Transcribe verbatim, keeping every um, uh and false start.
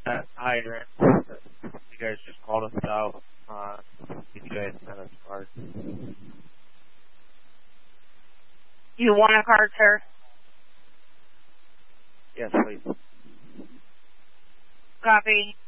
Uh, hi, Aaron. You guys just called us out. Uh, did you guys send us cards? You want a card, sir? Yes, please. Copy.